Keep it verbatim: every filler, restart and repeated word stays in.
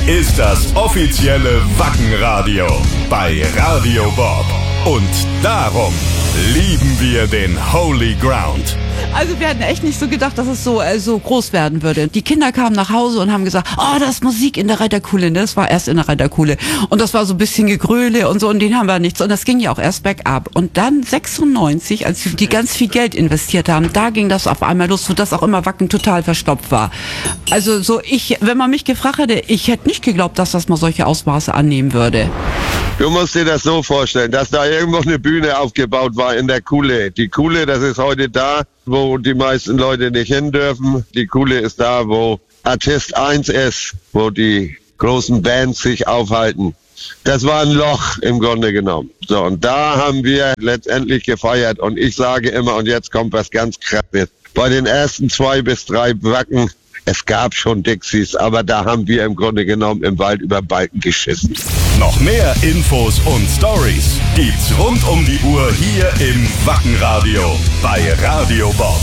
ist das offizielle Wackenradio bei Radio Bob. Und darum lieben wir den Holy Ground. Also wir hatten echt nicht so gedacht, dass es so, äh, so groß werden würde. Die Kinder kamen nach Hause und haben gesagt, oh, da ist Musik in der Reiterkuhle. Das war erst in der Reiterkuhle. Und das war so ein bisschen Gegröle und so, und den haben wir nichts. Und das ging ja auch erst bergab. Und dann sechsundneunzig, als die ganz viel Geld investiert haben, da ging das auf einmal los, sodass auch immer Wacken total verstopft war. Also so ich, wenn man mich gefragt hätte, ich hätte nicht geglaubt, dass das mal solche Ausmaße annehmen würde. Du musst dir das so vorstellen, dass da irgendwo eine Bühne aufgebaut war in der Kuhle. Die Kuhle, das ist heute da, wo die meisten Leute nicht hin dürfen. Die Kuhle ist da, wo Artist eins ist, wo die großen Bands sich aufhalten. Das war ein Loch im Grunde genommen. So, und da haben wir letztendlich gefeiert. Und ich sage immer, und jetzt kommt was ganz Krasses, bei den ersten zwei bis drei Wacken, es gab schon Dixies, aber da haben wir im Grunde genommen im Wald über Balken geschissen. Noch mehr Infos und Stories gibt's rund um die Uhr hier im Wackenradio bei Radio Bob.